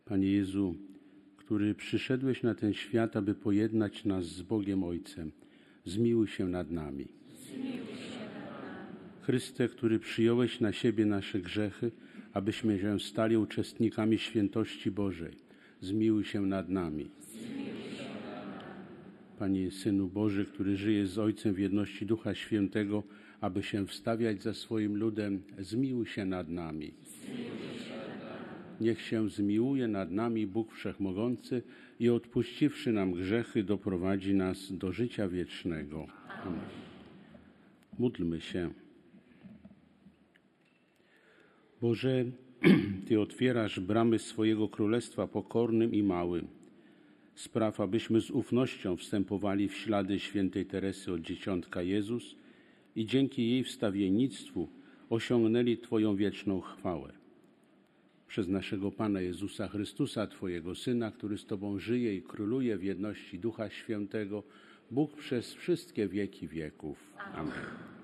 Panie Jezu, który przyszedłeś na ten świat, aby pojednać nas z Bogiem Ojcem, zmiłuj się nad nami. Chryste, który przyjąłeś na siebie nasze grzechy, abyśmy się stali uczestnikami świętości Bożej, zmiłuj się nad nami. Panie Synu Boży, który żyje z Ojcem w jedności Ducha Świętego, aby się wstawiać za swoim ludem, zmiłuj się nad nami. Niech się zmiłuje nad nami Bóg Wszechmogący i odpuściwszy nam grzechy, doprowadzi nas do życia wiecznego. Amen. Módlmy się. Boże, Ty otwierasz bramy swojego Królestwa pokornym i małym. Spraw, abyśmy z ufnością wstępowali w ślady świętej Teresy od Dzieciątka Jezus i dzięki jej wstawiennictwu osiągnęli Twoją wieczną chwałę. Przez naszego Pana Jezusa Chrystusa, Twojego Syna, który z Tobą żyje i króluje w jedności Ducha Świętego, Bóg przez wszystkie wieki wieków. Amen.